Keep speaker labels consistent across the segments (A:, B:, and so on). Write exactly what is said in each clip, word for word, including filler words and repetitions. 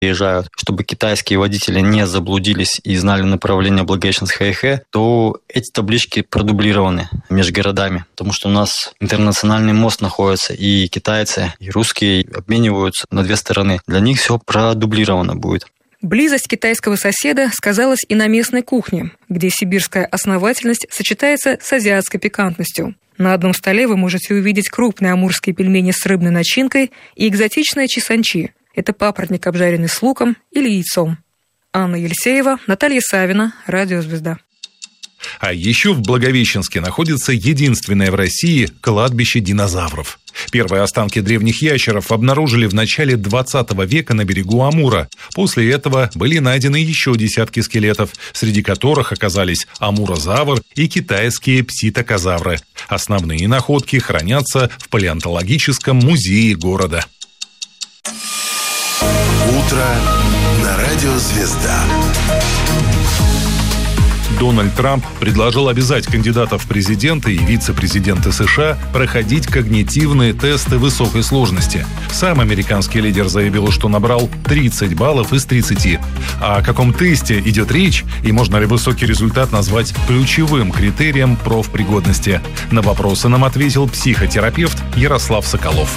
A: приезжают, чтобы китайские водители не заблудились и знали направление Благовещенск-Хэйхэ, то эти таблички продублированы между городами, потому что у нас интернациональный мост находится, и китайцы, и русские обмениваются на две стороны. Для них все продублировано будет.
B: Близость китайского соседа сказалась и на местной кухне, где сибирская основательность сочетается с азиатской пикантностью. На одном столе вы можете увидеть крупные амурские пельмени с рыбной начинкой и экзотичное чисанчи. Это папоротник, обжаренный с луком или яйцом. Анна Елисеева, Наталья Савина, Радио Звезда.
C: А еще в Благовещенске находится единственное в России кладбище динозавров. Первые останки древних ящеров обнаружили в начале двадцатого века на берегу Амура. После этого были найдены еще десятки скелетов, среди которых оказались амурозавр и китайские пситокозавры. Основные находки хранятся в палеонтологическом музее города.
D: Утро на Радио Звезда.
C: Дональд Трамп предложил обязать кандидатов в президенты и вице-президенты США проходить когнитивные тесты высокой сложности. Сам американский лидер заявил, что набрал тридцать баллов из тридцати. А о каком тесте идет речь и можно ли высокий результат назвать ключевым критерием профпригодности? На вопросы нам ответил психотерапевт Ярослав Соколов.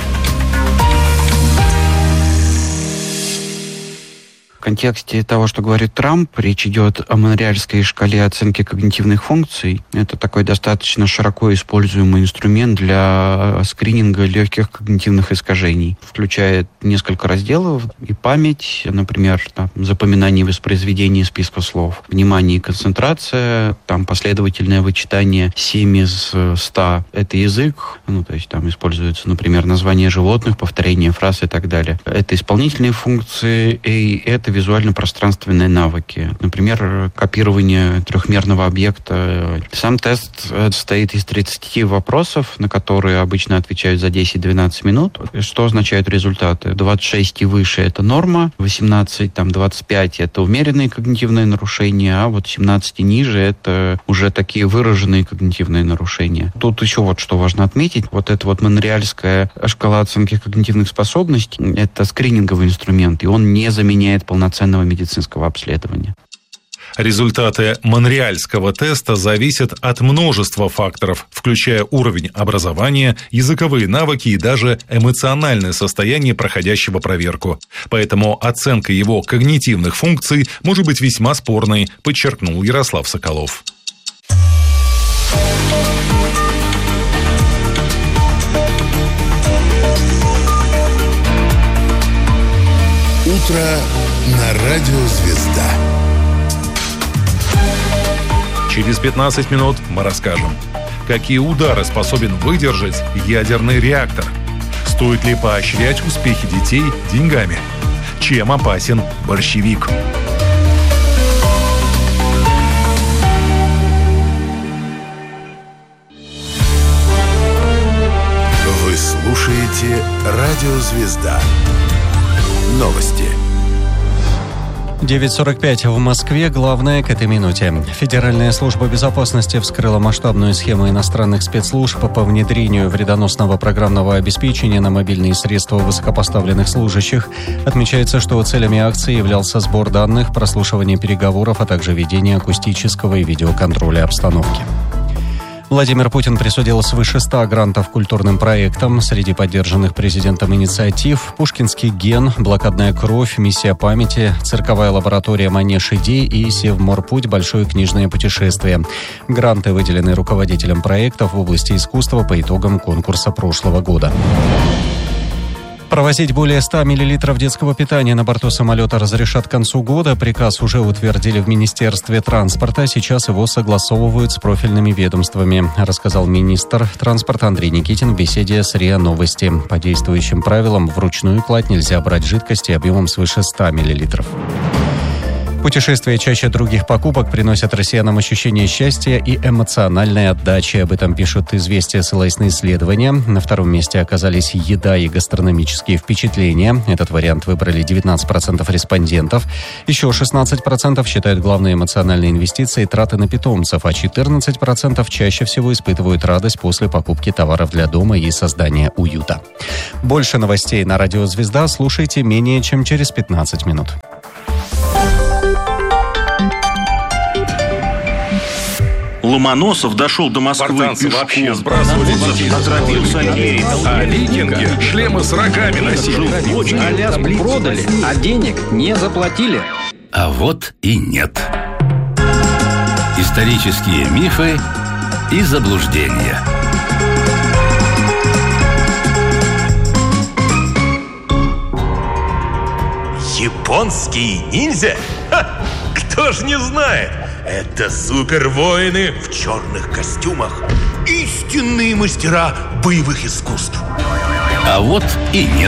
E: В контексте того, что говорит Трамп, речь идет о монреальской шкале оценки когнитивных функций. Это такой достаточно широко используемый инструмент для скрининга легких когнитивных искажений. Включает несколько разделов и память, например, там, запоминание и воспроизведение списка слов, внимание и концентрация, там последовательное вычитание семь из ста. Это язык, ну, то есть там используется, например, название животных, повторение фраз и так далее. Это исполнительные функции, и это визуально-пространственные навыки. Например, копирование трехмерного объекта. Сам тест состоит из тридцати вопросов, на которые обычно отвечают за десять-двенадцать минут. Что означают результаты? двадцать шесть и выше – это норма, восемнадцать, там, двадцать пять – это умеренные когнитивные нарушения, а вот семнадцать и ниже – это уже такие выраженные когнитивные нарушения. Тут еще вот что важно отметить. Вот эта вот монреальская шкала оценки когнитивных способностей – это скрининговый инструмент, и он не заменяет полноценного медицинского обследования.
C: Результаты монреальского теста зависят от множества факторов, включая уровень образования, языковые навыки и даже эмоциональное состояние проходящего проверку. Поэтому оценка его когнитивных функций может быть весьма спорной, подчеркнул Ярослав Соколов.
D: Утро на Радио Звезда.
C: Через пятнадцать минут мы расскажем, какие удары способен выдержать ядерный реактор. Стоит ли поощрять успехи детей деньгами? Чем опасен борщевик?
D: Вы слушаете Радио Звезда. Новости.
F: девять сорок пять в Москве. Главное к этой минуте. Федеральная служба безопасности вскрыла масштабную схему иностранных спецслужб по внедрению вредоносного программного обеспечения на мобильные средства высокопоставленных служащих. Отмечается, что целями акции являлся сбор данных, прослушивание переговоров, а также ведение акустического и видеоконтроля обстановки. Владимир Путин присудил свыше ста грантов культурным проектам. Среди поддержанных президентом инициатив «Пушкинский ген», «Блокадная кровь», «Миссия памяти», «Цирковая лаборатория Манеж идей» и «Севморпуть. Большое книжное путешествие». Гранты выделены руководителям проектов в области искусства по итогам конкурса прошлого года. Провозить более ста миллилитров детского питания на борту самолета разрешат к концу года. Приказ уже утвердили в Министерстве транспорта. Сейчас его согласовывают с профильными ведомствами, рассказал министр транспорта Андрей Никитин в беседе с РИА Новости. По действующим правилам вручную кладь нельзя брать жидкости объемом свыше ста миллилитров. Путешествия чаще других покупок приносят россиянам ощущение счастья и эмоциональной отдачи. Об этом пишут «Известия», ссылаясь на исследования. На втором месте оказались еда и гастрономические впечатления. Этот вариант выбрали девятнадцать процентов респондентов. Еще шестнадцать процентов считают главной эмоциональной инвестицией траты на питомцев, а четырнадцать процентов чаще всего испытывают радость после покупки товаров для дома и создания уюта. Больше новостей на Радио Звезда слушайте менее чем через пятнадцать минут.
G: Ломоносов дошел до Москвы пешком.
C: Вообще сбрасывали детей.
G: Отравился Америка.
C: А викинги шлемы с рогами носили.
H: Аляску продали, а денег не заплатили.
I: А вот и нет. Исторические мифы и заблуждения.
J: Японские ниндзя? Ха! Кто ж не знает? Это супервоины в черных костюмах. Истинные мастера боевых искусств.
I: А вот и нет.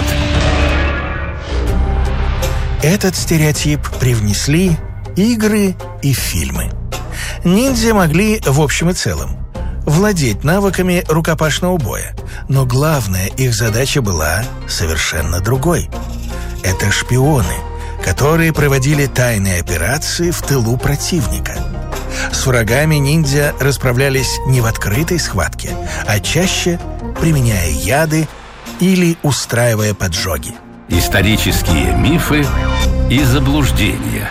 K: Этот стереотип привнесли игры и фильмы. Ниндзя могли, в общем и целом, владеть навыками рукопашного боя. Но главная их задача была совершенно другой. Это шпионы, которые проводили тайные операции в тылу противника. С врагами ниндзя расправлялись не в открытой схватке, а чаще применяя яды или устраивая поджоги.
I: Исторические мифы и заблуждения.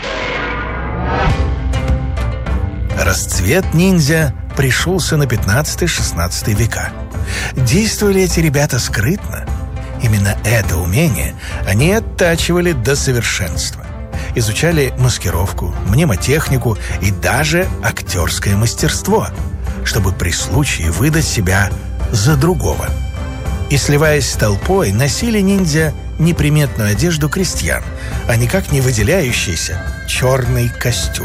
K: Расцвет ниндзя пришелся на пятнадцатый-шестнадцатый века. Действовали эти ребята скрытно. Именно это умение они оттачивали до совершенства. Изучали маскировку, мнемотехнику и даже актерское мастерство, чтобы при случае выдать себя за другого. И, сливаясь с толпой, носили ниндзя неприметную одежду крестьян, а никак не выделяющийся черный костюм.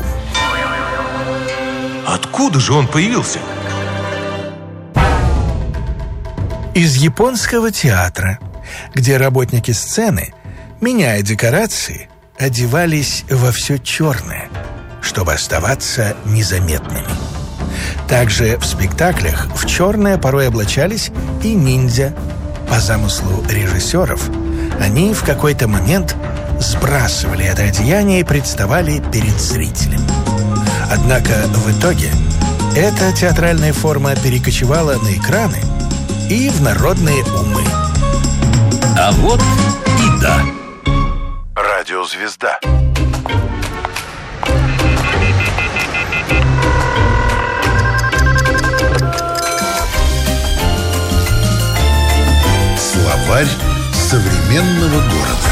J: Откуда же он появился?
K: Из японского театра, где работники сцены, меняя декорации, одевались во все черное, чтобы оставаться незаметными. Также в спектаклях в черное порой облачались и ниндзя. По замыслу режиссеров, они в какой-то момент сбрасывали это одеяние и представали перед зрителем. Однако в итоге эта театральная форма перекочевала на экраны и в народные умы.
I: А вот и да.
D: Радиозвезда. Словарь современного города.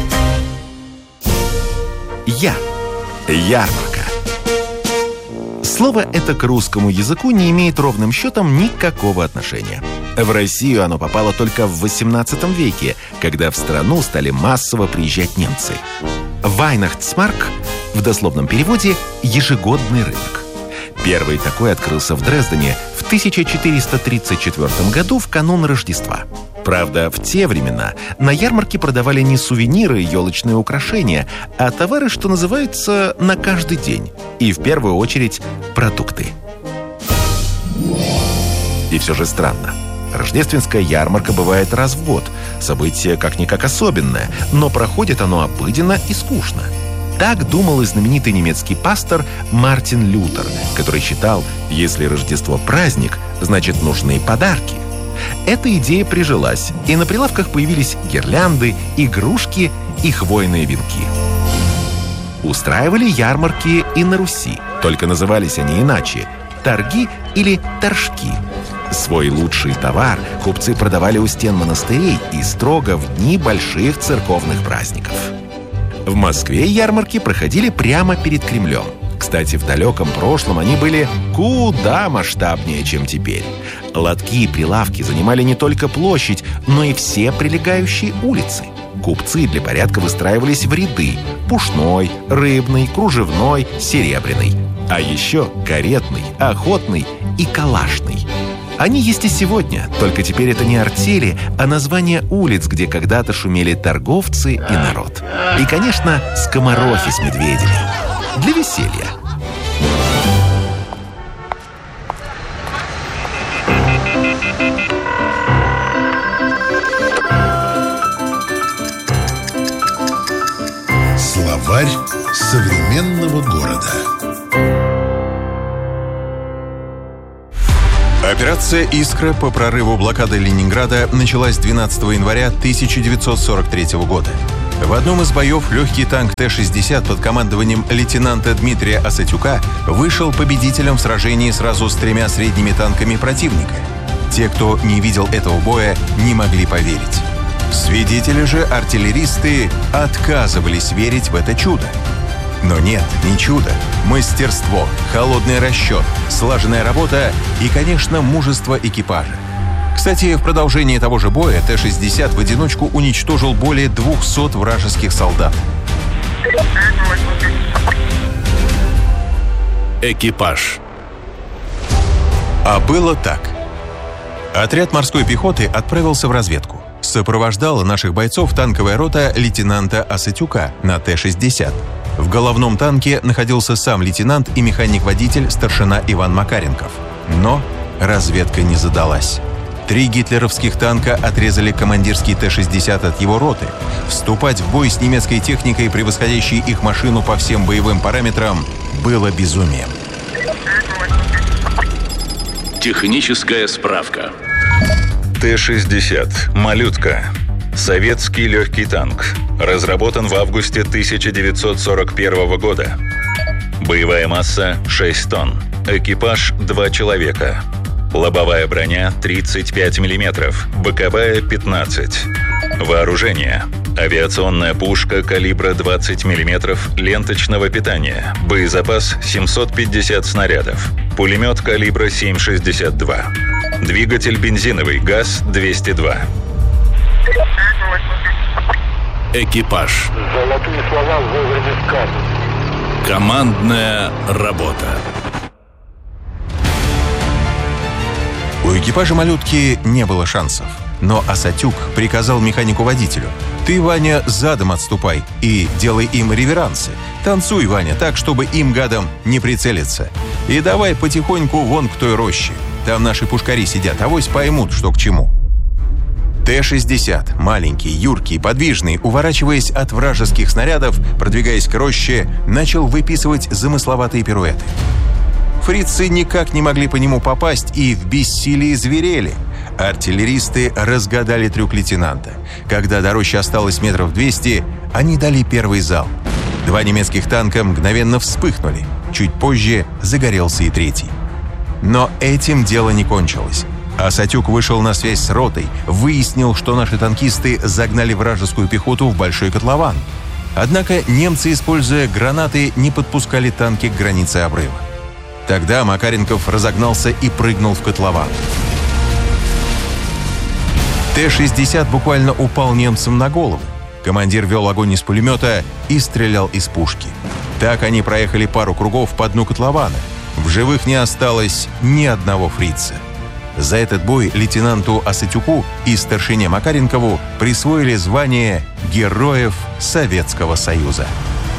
L: Я. Ярмарка. Слово это к русскому языку не имеет ровным счетом никакого отношения. В Россию оно попало только в восемнадцатом веке, когда в страну стали массово приезжать немцы. Weihnachtsmarkt в дословном переводе «ежегодный рынок». Первый такой открылся в Дрездене в тысяча четыреста тридцать четвёртом году в канун Рождества. Правда, в те времена на ярмарке продавали не сувениры и елочные украшения, а товары, что называется, на каждый день. И в первую очередь продукты. И все же странно. Рождественская ярмарка бывает раз в год. Событие как-никак особенное, но проходит оно обыденно и скучно. Так думал и знаменитый немецкий пастор Мартин Лютер, который считал, если Рождество праздник, значит нужны подарки. Эта идея прижилась, и на прилавках появились гирлянды, игрушки и хвойные венки. Устраивали ярмарки и на Руси, только назывались они иначе – торги или торжки. Свой лучший товар купцы продавали у стен монастырей и строго в дни больших церковных праздников. В Москве ярмарки проходили прямо перед Кремлем. Кстати, в далеком прошлом они были куда масштабнее, чем теперь. Лотки и прилавки занимали не только площадь, но и все прилегающие улицы. Купцы для порядка выстраивались в ряды – пушной, рыбный, кружевной, серебряный. А еще каретный, охотный и калашный. Они есть и сегодня, только теперь это не артели, а названия улиц, где когда-то шумели торговцы и народ. И, конечно, скоморохи с медведями. Для веселья.
D: Словарь современного города.
M: Операция «Искра» по прорыву блокады Ленинграда началась двенадцатого января тысяча девятьсот сорок третьего года. В одном из боев легкий танк Т шестьдесят под командованием лейтенанта Дмитрия Осатюка вышел победителем в сражении сразу с тремя средними танками противника. Те, кто не видел этого боя, не могли поверить. Свидетели же, артиллеристы, отказывались верить в это чудо. Но нет, не чудо. Мастерство, холодный расчет, слаженная работа и, конечно, мужество экипажа. Кстати, в продолжении того же боя Т шестьдесят в одиночку уничтожил более двухсот вражеских солдат.
I: Экипаж.
M: А было так. Отряд морской пехоты отправился в разведку. Сопровождала наших бойцов танковая рота лейтенанта Осатюка на Т шестьдесят. В головном танке находился сам лейтенант и механик-водитель старшина Иван Макаренков. Но разведка не задалась. Три гитлеровских танка отрезали командирский Т шестьдесят от его роты. Вступать в бой с немецкой техникой, превосходящей их машину по всем боевым параметрам, было безумием.
I: Техническая справка.
N: Т шестьдесят «Малютка». Советский легкий танк. Разработан в августе тысяча девятьсот сорок первого года. Боевая масса шесть тонн. Экипаж два человека. Лобовая броня тридцать пять миллиметров, боковая пятнадцать. Вооружение. Авиационная пушка калибра двадцать миллиметров ленточного питания. Боезапас семьсот пятьдесят снарядов. Пулемет калибра семь шестьдесят два. Двигатель бензиновый, ГАЗ двести два.
I: Экипаж.
O: Золотые слова вовремя сказаны.
I: Командная работа.
M: У экипажа «Малютки» не было шансов. Но Осатюк приказал механику-водителю: «Ты, Ваня, задом отступай и делай им реверансы. Танцуй, Ваня, так, чтобы им, гадам, не прицелиться. И давай потихоньку вон к той роще. Там наши пушкари сидят, авось поймут, что к чему». Т шестьдесят, маленький, юркий, подвижный, уворачиваясь от вражеских снарядов, продвигаясь к роще, начал выписывать замысловатые пируэты. Фрицы никак не могли по нему попасть и в бессилии зверели. Артиллеристы разгадали трюк лейтенанта. Когда до рощи осталось метров двести, они дали первый залп. Два немецких танка мгновенно вспыхнули. Чуть позже загорелся и третий. Но этим дело не кончилось. Осатюк вышел на связь с ротой, выяснил, что наши танкисты загнали вражескую пехоту в большой котлован. Однако немцы, используя гранаты, не подпускали танки к границе обрыва. Тогда Макаренков разогнался и прыгнул в котлован. Т шестьдесят буквально упал немцам на голову. Командир вел огонь из пулемета и стрелял из пушки. Так они проехали пару кругов по дну котлована. В живых не осталось ни одного фрица. За этот бой лейтенанту Осатюку и старшине Макаренкову присвоили звание Героев Советского Союза.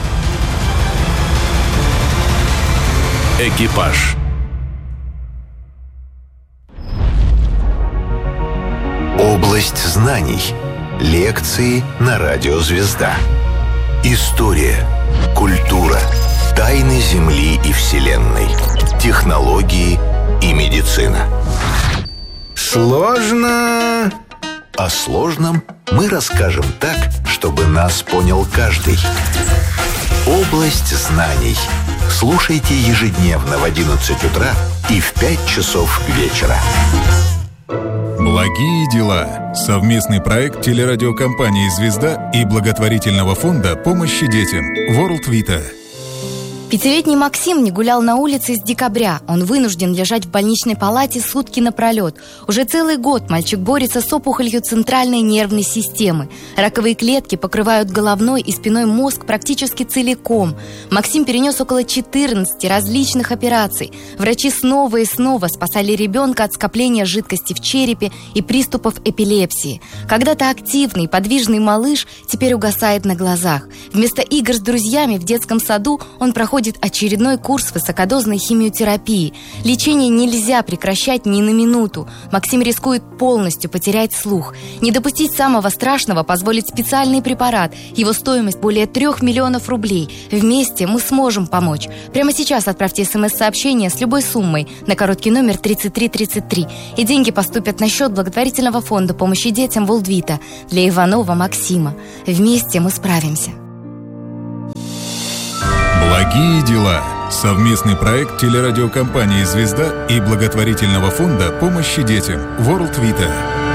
I: Экипаж.
P: Область знаний. Лекции на радио «Звезда». История, культура, тайны Земли и Вселенной, технологии и медицина.
K: Сложно.
P: О сложном мы расскажем так, чтобы нас понял каждый. Область знаний. Слушайте ежедневно в одиннадцать утра и в пять часов вечера.
C: Благие дела. Совместный проект телерадиокомпании «Звезда» и благотворительного фонда помощи детям World Vita.
Q: Пятилетний Максим не гулял на улице с декабря. Он вынужден лежать в больничной палате сутки напролет. Уже целый год мальчик борется с опухолью центральной нервной системы. Раковые клетки покрывают головной и спиной мозг практически целиком. Максим перенес около четырнадцати различных операций. Врачи снова и снова спасали ребенка от скопления жидкости в черепе и приступов эпилепсии. Когда-то активный, подвижный малыш теперь угасает на глазах. Вместо игр с друзьями в детском саду он проходит очередной курс высокодозной химиотерапии. Лечение нельзя прекращать ни на минуту. Максим рискует полностью потерять слух. Не допустить самого страшного позволит специальный препарат. Его стоимость более трех миллионов рублей. Вместе мы сможем помочь. Прямо сейчас отправьте смс-сообщение с любой суммой на короткий номер тридцать три тридцать три. И деньги поступят на счет благотворительного фонда помощи детям Волдвита для Иванова Максима. Вместе мы справимся.
C: Благие дела. Совместный проект телерадиокомпании «Звезда» и благотворительного фонда помощи детям Worldvita.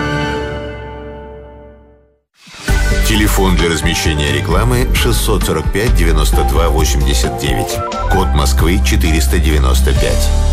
P: Телефон для размещения рекламы шестьсот сорок пять девяносто два восемьдесят девять. Код Москвы четыреста девяносто пять.